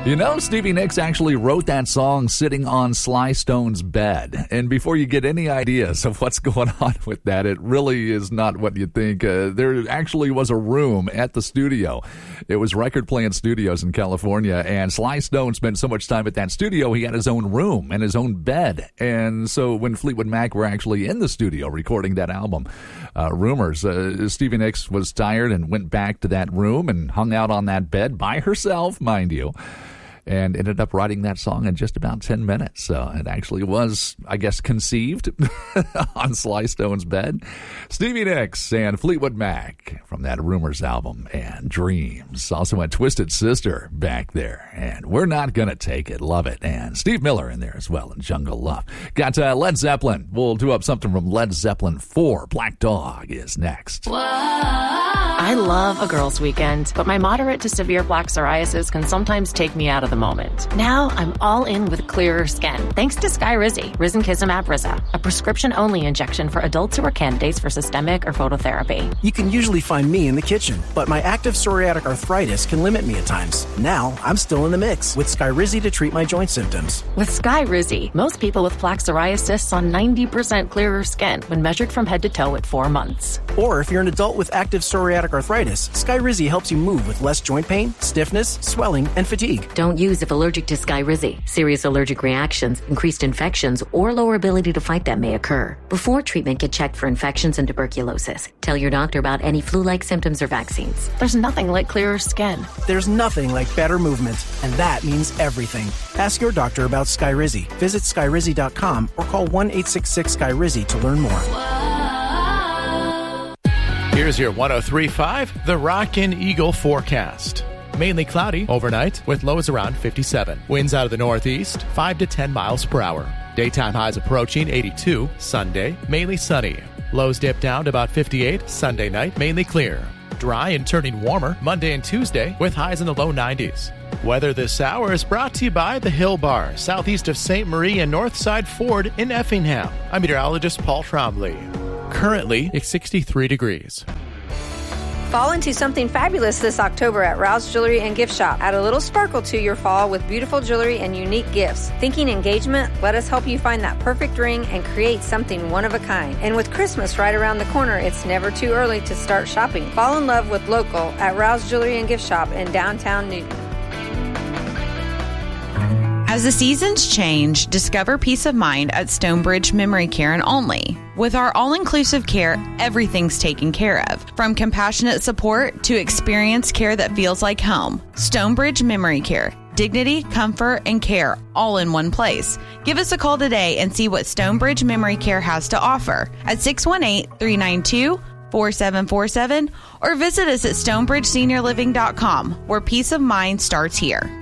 You know, Stevie Nicks actually wrote that song sitting on Sly Stone's bed. And before you get any ideas of what's going on with that, it really is not what you think. There actually was a room at the studio. It was Record Plant Studios in California, and Sly Stone spent so much time at that studio, he had his own room and his own bed. And so when Fleetwood Mac were actually in the studio recording that album, Rumors, Stevie Nicks was tired and went back to that room and hung out on that bed by herself, mind you, and ended up writing that song in just about 10 minutes. So it actually was, I guess, conceived on Sly Stone's bed. Stevie Nicks and Fleetwood Mac from that Rumors album, and Dreams. Also had Twisted Sister back there, and We're Not Gonna Take It, love it. And Steve Miller in there as well, in Jungle Love. Got Led Zeppelin. We'll do up something from Led Zeppelin 4. Black Dog is next. I love a girls' weekend, but my moderate to severe plaque psoriasis can sometimes take me out of the moment. Now I'm all in with clearer skin, thanks to Skyrizi, risankizumab Riza, a prescription-only injection for adults who are candidates for systemic or phototherapy. You can usually find me in the kitchen, but my active psoriatic arthritis can limit me at times. Now I'm still in the mix with Skyrizi to treat my joint symptoms. With Skyrizi, most people with plaque psoriasis saw 90% clearer skin when measured from head to toe at 4 months. Or if you're an adult with active psoriatic arthritis, Skyrizi helps you move with less joint pain, stiffness, swelling, and fatigue. Don't use if allergic to Skyrizi. Serious allergic reactions, increased infections, or lower ability to fight them may occur. Before treatment, get checked for infections and tuberculosis. Tell your doctor about any flu-like symptoms or vaccines. There's nothing like clearer skin. There's nothing like better movement, and that means everything. Ask your doctor about Skyrizi. Visit Skyrizi.com or call 1-866-SKYRIZI to learn more. Here's your 103.5, the Rockin' Eagle forecast. Mainly cloudy overnight with lows around 57. Winds out of the northeast, 5 to 10 miles per hour. Daytime highs approaching 82. Sunday, mainly sunny. Lows dip down to about 58. Sunday night, mainly clear. Dry and turning warmer Monday and Tuesday with highs in the low 90s. Weather this hour is brought to you by the Hill Bar, southeast of St. Marie and Northside Ford in Effingham. I'm meteorologist Paul Trombley. Currently, it's 63 degrees. Fall into something fabulous this October at Rouse Jewelry and Gift Shop. Add a little sparkle to your fall with beautiful jewelry and unique gifts. Thinking engagement? Let us help you find that perfect ring and create something one of a kind. And with Christmas right around the corner, it's never too early to start shopping. Fall in love with local at Rouse Jewelry and Gift Shop in downtown Newton. As the seasons change, discover peace of mind at Stonebridge Memory Care and Only. With our all-inclusive care, everything's taken care of. From compassionate support to experienced care that feels like home. Stonebridge Memory Care. Dignity, comfort, and care all in one place. Give us a call today and see what Stonebridge Memory Care has to offer at 618-392-4747 or visit us at stonebridgeseniorliving.com, where peace of mind starts here.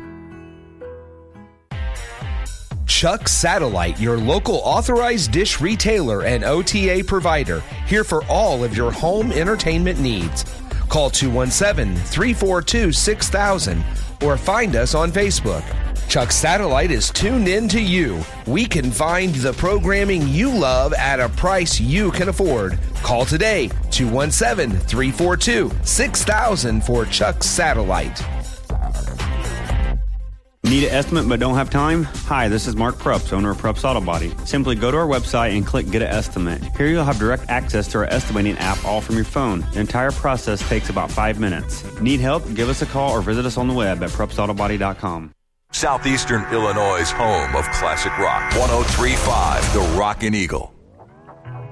Chuck Satellite, your local authorized dish retailer and OTA provider, here for all of your home entertainment needs. Call 217-342-6000 or find us on Facebook. Chuck Satellite is tuned in to you. We can find the programming you love at a price you can afford. Call today, 217-342-6000 for Chuck Satellite. Need an estimate but don't have time? Hi, this is Mark Prups, owner of Prups Auto Body. Simply go to our website and click Get an Estimate. Here you'll have direct access to our estimating app all from your phone. The entire process takes about 5 minutes. Need help? Give us a call or visit us on the web at PrupsAutoBody.com. Southeastern Illinois' home of classic rock. 103.5, the Rockin' Eagle.